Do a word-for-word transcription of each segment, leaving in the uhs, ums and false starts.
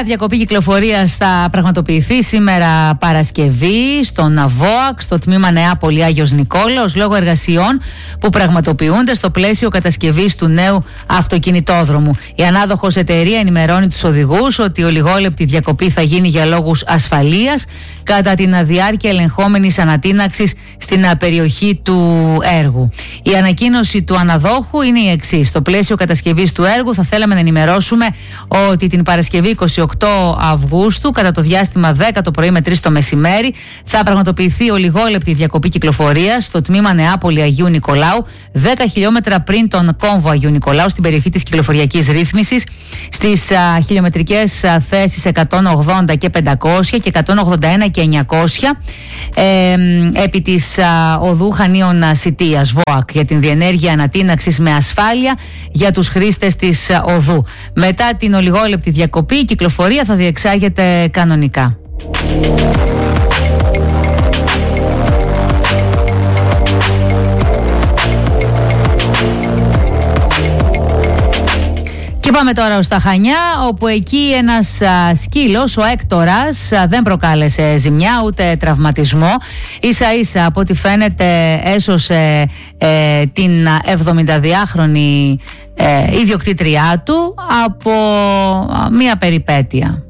Νέα διακοπή κυκλοφορίας θα πραγματοποιηθεί σήμερα Παρασκευή στον ΒΟΑΚ, στο τμήμα Νεάπολη Άγιος Νικόλαος, λόγω εργασιών που πραγματοποιούνται στο πλαίσιο κατασκευής του νέου αυτοκινητόδρομου. Η ανάδοχος εταιρεία ενημερώνει τους οδηγούς ότι η ολιγόλεπτη διακοπή θα γίνει για λόγους ασφαλείας κατά την διάρκεια ελεγχόμενης ανατείναξης στην περιοχή του έργου. Η ανακοίνωση του αναδόχου είναι η εξής. Στο πλαίσιο κατασκευής του έργου θα θέλαμε να ενημερώσουμε ότι την Παρασκευή είκοσι οκτώ Αυγούστου, κατά το διάστημα δέκα το πρωί με τρεις το μεσημέρι, θα πραγματοποιηθεί ολιγόλεπτη διακοπή κυκλοφορίας στο τμήμα Νεάπολη Αγίου Νικολάου, δέκα χιλιόμετρα πριν τον κόμβο Αγίου Νικολάου, στην περιοχή της κυκλοφοριακής ρύθμισης, στις α, χιλιομετρικές α, θέσεις εκατόν ογδόντα και πεντακόσια και εκατόν ογδόντα ένα και εννιακόσια, ε, επί της α, οδού Χανίων Σιτίας, ΒΟΑΚ, για την διενέργεια ανατείναξης με ασφάλεια για τους χρήστες της α, οδού. Μετά την ολιγόλεπτη διακοπή, η κυκλοφορία θα διεξάγεται κανονικά. Και πάμε τώρα ως τα Χανιά, όπου εκεί ένας α, σκύλος, ο Έκτορας, α, δεν προκάλεσε ζημιά ούτε τραυματισμό. Ίσα ίσα, από ό,τι φαίνεται, έσωσε ε, την εβδομηνταδυάχρονη ε, ιδιοκτήτριά του από α, μία περιπέτεια.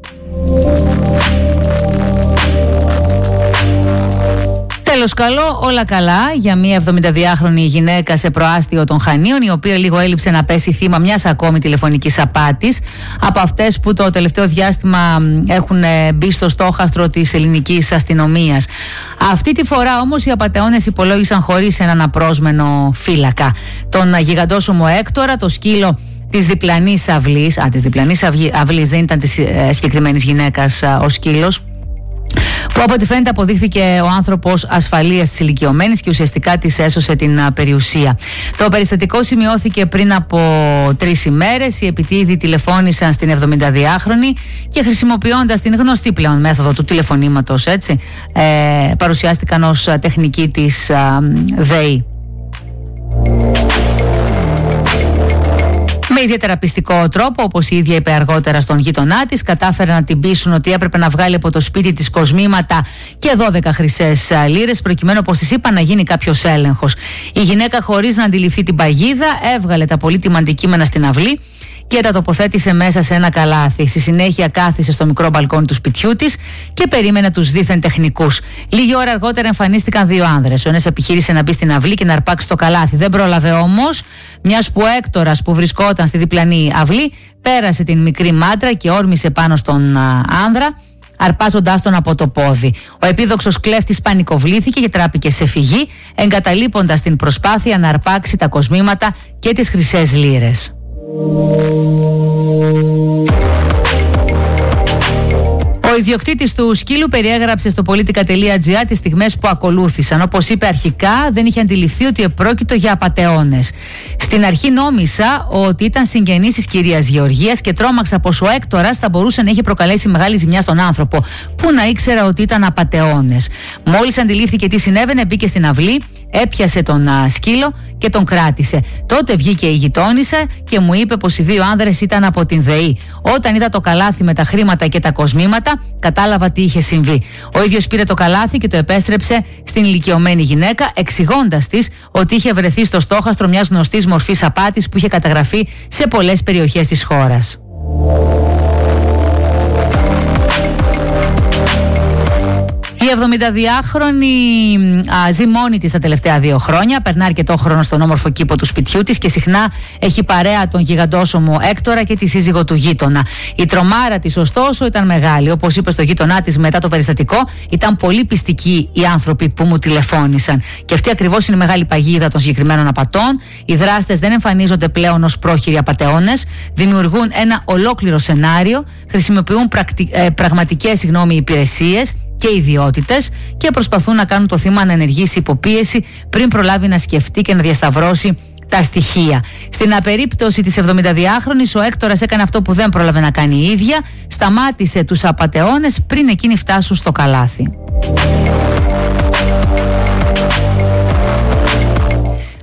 Τέλος καλό, όλα καλά για μια εβδομηνταδυάχρονη γυναίκα σε προάστιο των Χανίων, η οποία λίγο έλειψε να πέσει θύμα μιας ακόμη τηλεφωνικής απάτης, από αυτές που το τελευταίο διάστημα έχουν μπει στο στόχαστρο της ελληνικής αστυνομίας. Αυτή τη φορά όμως οι απατεώνες υπολόγισαν χωρίς έναν απρόσμενο φύλακα τον γιγαντόσωμο Έκτορα, το σκύλο της διπλανής αυλής, α, της διπλανής αυλής, δεν ήταν της ε, συγκεκριμένης γυναίκας α, ο σκύλος, που από ό,τι φαίνεται αποδείχθηκε ο άνθρωπος ασφαλείας της ηλικιωμένης και ουσιαστικά της έσωσε την α, περιουσία. Το περιστατικό σημειώθηκε πριν από τρεις ημέρες. Οι επιτίδιοι τηλεφώνησαν στην εβδομηνταδυάχρονη και χρησιμοποιώντας την γνωστή πλέον μέθοδο του τηλεφωνήματος, έτσι, ε, παρουσιάστηκαν ως α, τεχνική της α, ΔΕΗ. Με ιδιαίτερα πιστικό τρόπο, όπως η ίδια είπε αργότερα στον γείτονά της, κατάφεραν να την πείσουν ότι έπρεπε να βγάλει από το σπίτι της κοσμήματα και δώδεκα χρυσές λίρες, προκειμένου, όπως της είπα, να γίνει κάποιος έλεγχος. Η γυναίκα, χωρίς να αντιληφθεί την παγίδα, έβγαλε τα πολύτιμα αντικείμενα στην αυλή και τα τοποθέτησε μέσα σε ένα καλάθι. Στη συνέχεια κάθισε στο μικρό μπαλκόνι του σπιτιού της και περίμενε τους δίθεν τεχνικούς. Λίγη ώρα αργότερα εμφανίστηκαν δύο άνδρες. Ο ένας επιχείρησε να μπει στην αυλή και να αρπάξει το καλάθι. Δεν πρόλαβε όμως, μιας που ο Έκτορας, που βρισκόταν στη διπλανή αυλή, πέρασε την μικρή μάντρα και όρμησε πάνω στον α, άνδρα, αρπάζοντάς τον από το πόδι. Ο επίδοξος κλέφτης πανικοβλήθηκε και τράπηκε σε φυγή, εγκαταλείποντας την προσπάθεια να αρπάξει τα κοσμήματα και τις χρυσές λίρες. Ο ιδιοκτήτης του σκύλου περιέγραψε στο politica.gr τις στιγμές που ακολούθησαν. Όπως είπε αρχικά, δεν είχε αντιληφθεί ότι επρόκειτο για απατεώνες. Στην αρχή νόμισα ότι ήταν συγγενής της κυρίας Γεωργίας και τρόμαξα πως ο Έκτορας θα μπορούσε να είχε προκαλέσει μεγάλη ζημιά στον άνθρωπο. Πού να ήξερα ότι ήταν απατεώνες. Μόλις αντιλήφθηκε τι συνέβαινε, μπήκε στην αυλή, έπιασε τον α, σκύλο και τον κράτησε. Τότε βγήκε η γειτόνισσα και μου είπε πως οι δύο άνδρες ήταν από την ΔΕΗ. Όταν είδα το καλάθι με τα χρήματα και τα κοσμήματα, κατάλαβα τι είχε συμβεί. Ο ίδιος πήρε το καλάθι και το επέστρεψε στην ηλικιωμένη γυναίκα, εξηγώντας της ότι είχε βρεθεί στο στόχαστρο μιας γνωστής μορφής απάτης που είχε καταγραφεί σε πολλές περιοχές της χώρας. Η εβδομηνταδυάχρονη ζει μόνη της τα τελευταία δύο χρόνια. Περνά αρκετό χρόνο στον όμορφο κήπο του σπιτιού της και συχνά έχει παρέα τον γιγαντόσωμο Έκτορα και τη σύζυγο του γείτονα. Η τρομάρα της, ωστόσο, ήταν μεγάλη. Όπως είπε στο γείτονά της μετά το περιστατικό, ήταν πολύ πιστικοί οι άνθρωποι που μου τηλεφώνησαν. Και αυτή ακριβώς είναι η μεγάλη παγίδα των συγκεκριμένων απατών. Οι δράστες δεν εμφανίζονται πλέον ως πρόχειροι απατεώνες, δημιουργούν ένα ολόκληρο σενάριο, χρησιμοποιούν πρακτι... ε, πραγματικές συγγνώμη, υπηρεσίες και ιδιότητες και προσπαθούν να κάνουν το θύμα να ενεργήσει υποπίεση πριν προλάβει να σκεφτεί και να διασταυρώσει τα στοιχεία. Στην απερίπτωση της εβδομηνταδυάχρονης, ο Έκτορας έκανε αυτό που δεν πρόλαβε να κάνει η ίδια, σταμάτησε τους απατεώνες πριν εκείνοι φτάσουν στο καλάθι.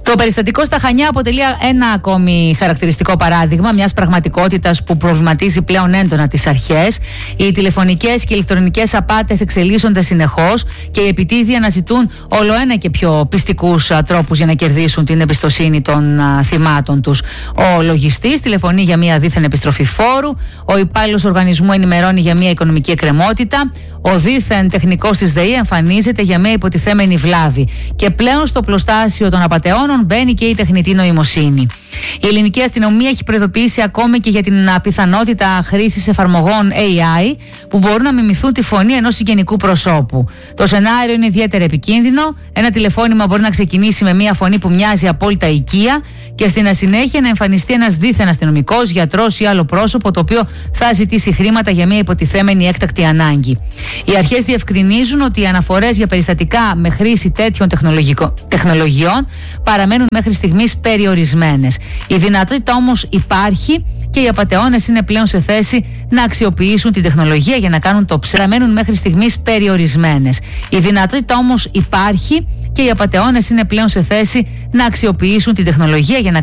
Το περιστατικό στα Χανιά αποτελεί ένα ακόμη χαρακτηριστικό παράδειγμα μιας πραγματικότητας που προβληματίζει πλέον έντονα τις αρχές. Οι τηλεφωνικές και ηλεκτρονικές απάτες εξελίσσονται συνεχώς και οι επιτίδιοι αναζητούν όλο ένα και πιο πιστικούς τρόπους για να κερδίσουν την εμπιστοσύνη των α, θυμάτων τους. Ο λογιστής τηλεφωνεί για μια δίθεν επιστροφή φόρου, ο υπάλληλος οργανισμού ενημερώνει για μια οικονομική εκκρεμότητα, ο δίθεν τεχνικός της ΔΕΗ εμφανίζεται για μια υποτιθέμενη βλάβη. Και πλέον στο πλωστάσιο των απατεώνων μπαίνει και η τεχνητή νοημοσύνη. Η ελληνική αστυνομία έχει προειδοποιήσει ακόμη και για την πιθανότητα χρήσης εφαρμογών έι άι που μπορούν να μιμηθούν τη φωνή ενός συγγενικού προσώπου. Το σενάριο είναι ιδιαίτερα επικίνδυνο. Ένα τηλεφώνημα μπορεί να ξεκινήσει με μια φωνή που μοιάζει απόλυτα οικία και στην συνέχεια να εμφανιστεί ένας δίθεν αστυνομικός, γιατρός ή άλλο πρόσωπο το οποίο θα ζητήσει χρήματα για μια υποτιθέμενη έκτακτη ανάγκη. Οι αρχές διευκρινίζουν ότι οι αναφορές για περιστατικά με χρήση τέτοιων τεχνολογιών παραμένουν μέχρι στιγμής περιορισμένες. Η δυνατότητα όμως υπάρχει και οι απατεώνες είναι πλέον σε θέση να αξιοποιήσουν την τεχνολογία για να κάνουν το ψέμα. Παραμένουν μέχρι στιγμής περιορισμένες. Η δυνατότητα όμως υπάρχει και οι απατεώνες είναι πλέον σε θέση να αξιοποιήσουν την τεχνολογία για να